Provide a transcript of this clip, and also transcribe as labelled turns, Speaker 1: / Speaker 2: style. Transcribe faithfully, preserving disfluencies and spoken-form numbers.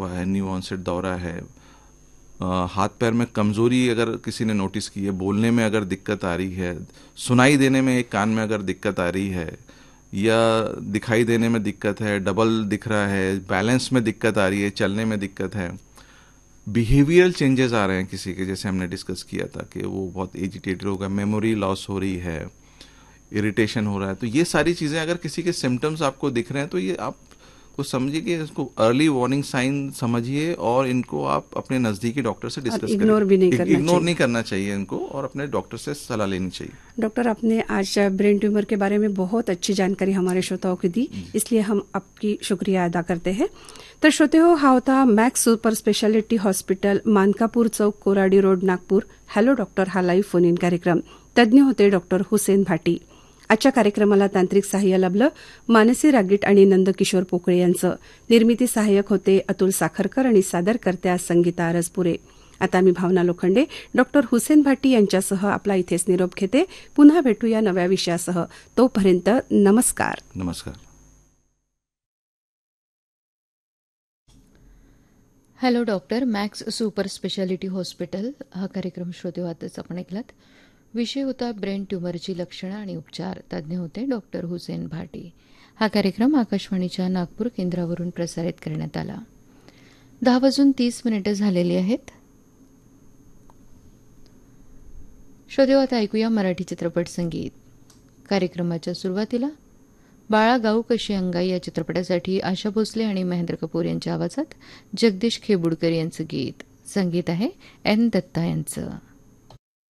Speaker 1: हुआ है, new onset दौरा है, हाथ पैर में कमज़ोरी अगर किसी ने नोटिस की है, बोलने में अगर दिक्कत आ रही है, सुनाई देने में एक कान में अगर दिक्कत आ रही है, या दिखाई देने में दिक्कत है, डबल दिख रहा है, बैलेंस में दिक्कत आ रही है, चलने में दिक्कत है, बिहेवियरल चेंजेस आ रहे हैं किसी के, जैसे हमने डिस्कस किया था कि वो बहुत एजिटेटेड होगा, मेमोरी लॉस हो रही है, इरिटेशन हो रहा है, तो ये सारी चीज़ें अगर किसी के सिम्टम्स आपको दिख रहे हैं तो ये आप को समझिए कि इसको अर्ली वार्निंग साइन समझिए और इनको आप अपने नज़दीकी डॉक्टर से डिस्कस करें।
Speaker 2: इग्नोर भी नहीं करना
Speaker 1: इग्नोर नहीं करना चाहिए इनको, और अपने डॉक्टर से सलाह लेनी चाहिए।
Speaker 2: डॉक्टर, आपने आज ब्रेन ट्यूमर के बारे में बहुत अच्छी जानकारी हमारे श्रोताओं को दी, इसलिए हम आपकी शुक्रिया अदा करते हैं। तर श्रोते हो, हा होता max super speciality hospital, Mankapur चौक, Koradi road, Nagpur. Hello doctor हा लाईव्ह फोन इन कार्यक्रम. तज्ज्ञ होते डॉक्टर हुसेन भाटी. आजच्या कार्यक्रमाला तांत्रिक सहाय्य लाभलं मानसी रागीट आणि नंदकिशोर पोकळे यांचं. निर्मिती सहाय्यक होते अतुल साखरकर आणि सादरकर्त्या संगीता अरसपुरे. आता मी भावना लोखंडे डॉक्टर हुसेन भाटी यांच्यासह आपला इथेच निरोप घेते. पुन्हा भेटूया नव्या विषयासह. तोपर्यंत नमस्कार.
Speaker 1: नमस्कार.
Speaker 3: Hello doctor, max super speciality hospital हा कार्यक्रम श्रोते आताच आपण ऐकलात. विषय होता ब्रेन ट्यूमरची लक्षणं आणि उपचार. तज्ज्ञ होते डॉक्टर हुसेन भाटी. हा कार्यक्रम आकाशवाणीच्या नागपूर केंद्रावरून प्रसारित करण्यात आला. दहा वाजून तीस मिनिटं झालेली आहेत. श्रोते आता ऐकूया मराठी चित्रपट संगीत. कार्यक्रमाच्या सुरुवातीला बाळा गाऊ कशी अंगाई या चित्रपटासाठी आशा भोसले आणि महेंद्र कपूर यांच्या आवाजात जगदीश खेबुडकर यांचं गीत. संगीत आहे एन दत्ता यांचं.